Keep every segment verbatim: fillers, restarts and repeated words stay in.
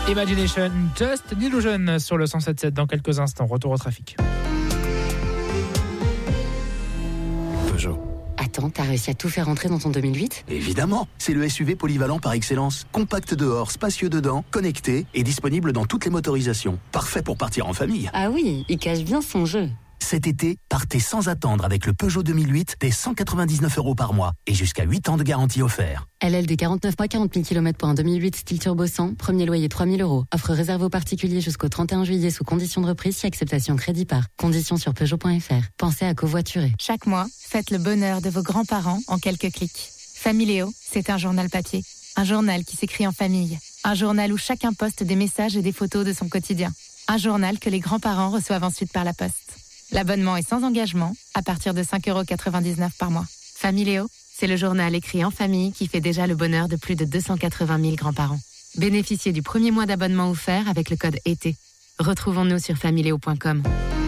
Imagination, Just an Illusion sur le cent sept sept dans quelques instants. Retour au trafic. Peugeot. Attends, t'as réussi à tout faire rentrer dans ton deux mille huit ? Évidemment, c'est le S U V polyvalent par excellence. Compact dehors, spacieux dedans, connecté et disponible dans toutes les motorisations. Parfait pour partir en famille. Ah oui, il cache bien son jeu. Cet été, partez sans attendre avec le Peugeot deux mille huit dès cent quatre-vingt-dix-neuf euros par mois et jusqu'à huit ans de garantie offert. L L D quarante-neuf mois, quarante mille kilomètres pour un deux mille huit style turbo cent, premier loyer trois mille euros. Offre réservée aux particuliers jusqu'au trente et un juillet sous condition de reprise si acceptation crédit par. Conditions sur Peugeot point F R. Pensez à covoiturer. Chaque mois, faites le bonheur de vos grands-parents en quelques clics. Familéo, c'est un journal papier. Un journal qui s'écrit en famille. Un journal où chacun poste des messages et des photos de son quotidien. Un journal que les grands-parents reçoivent ensuite par la poste. L'abonnement est sans engagement, à partir de cinq euros quatre-vingt-dix-neuf par mois. Familéo, c'est le journal écrit en famille qui fait déjà le bonheur de plus de deux cent quatre-vingt mille grands-parents. Bénéficiez du premier mois d'abonnement offert avec le code été. Retrouvons-nous sur familéo point com.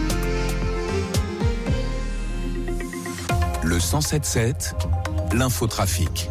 Le cent sept sept, l'infotrafic.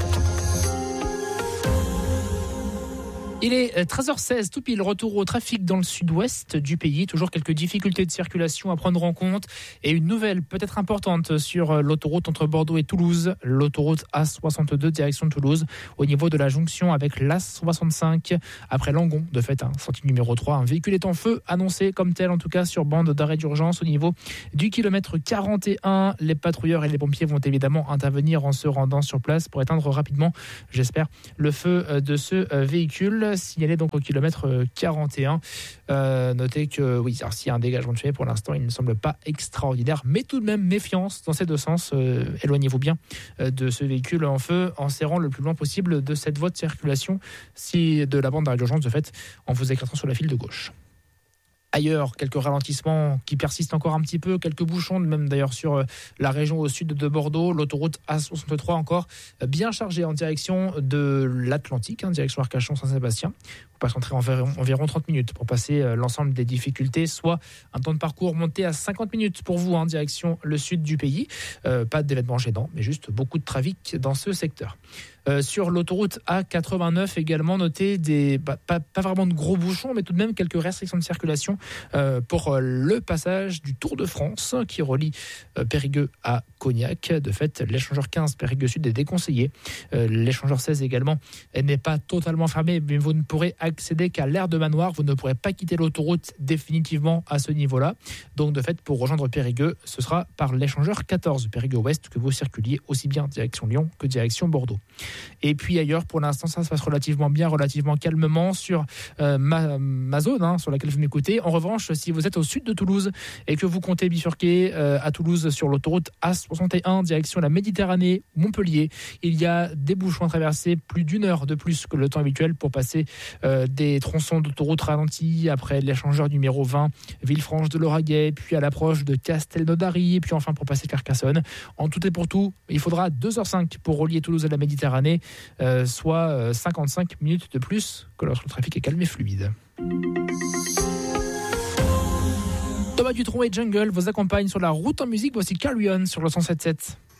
Il est treize heures seize, tout pile, retour au trafic dans le sud-ouest du pays. Toujours quelques difficultés de circulation à prendre en compte. Et une nouvelle peut-être importante sur l'autoroute entre Bordeaux et Toulouse. L'autoroute A soixante-deux direction Toulouse, au niveau de la jonction avec l'A soixante-cinq. Après Langon, de fait, hein, sortie numéro trois. Un véhicule est en feu, annoncé comme tel en tout cas sur bande d'arrêt d'urgence au niveau du kilomètre quarante et un. Les patrouilleurs et les pompiers vont évidemment intervenir en se rendant sur place pour éteindre rapidement, j'espère, le feu de ce véhicule. Signalé donc au kilomètre quarante et un. Euh, notez que oui, alors s'il y a un dégagement de fumée, pour l'instant, il ne semble pas extraordinaire, mais tout de même méfiance dans ces deux sens. Euh, éloignez-vous bien de ce véhicule en feu en serrant le plus loin possible de cette voie de circulation, si de la bande d'arrêt d'urgence, de fait, en vous éclatant sur la file de gauche. Ailleurs, quelques ralentissements qui persistent encore un petit peu, quelques bouchons, même d'ailleurs sur la région au sud de Bordeaux, l'autoroute A soixante-trois encore bien chargée en direction de l'Atlantique, hein, direction Arcachon-Saint-Sébastien. Vous patienterez environ, environ trente minutes pour passer l'ensemble des difficultés, soit un temps de parcours monté à cinquante minutes pour vous en hein, direction le sud du pays. Euh, pas d'événements gênants, mais juste beaucoup de trafic dans ce secteur. Euh, sur l'autoroute A quatre-vingt-neuf également, notez des, bah, pas, pas vraiment de gros bouchons, mais tout de même quelques restrictions de circulation euh, pour le passage du Tour de France qui relie euh, Périgueux à Cognac. De fait, l'échangeur quinze Périgueux Sud est déconseillé. Euh, l'échangeur seize également elle n'est pas totalement fermé, mais vous ne pourrez accéder qu'à l'aire de Manoir. Vous ne pourrez pas quitter l'autoroute définitivement à ce niveau-là. Donc de fait, pour rejoindre Périgueux, ce sera par l'échangeur quatorze Périgueux Ouest que vous circuliez aussi bien direction Lyon que direction Bordeaux. Et puis ailleurs, pour l'instant, ça se passe relativement bien, relativement calmement sur euh, ma, ma zone hein, sur laquelle vous m'écoutez. En revanche, si vous êtes au sud de Toulouse et que vous comptez bifurquer euh, à Toulouse sur l'autoroute A soixante et un direction la Méditerranée, Montpellier, il y a des bouchons à traverser, plus d'une heure de plus que le temps habituel pour passer euh, des tronçons d'autoroute ralentis après l'échangeur numéro vingt, Villefranche de Lauragais, puis à l'approche de Castelnaudary, et puis enfin pour passer Carcassonne. En tout et pour tout, il faudra deux heures cinq pour relier Toulouse à la Méditerranée, euh, soit cinquante-cinq minutes de plus que lorsque le trafic est calme et fluide. Thomas Dutronc et Jungle vous accompagnent sur la route en musique. Voici Carry On sur le cent sept sept.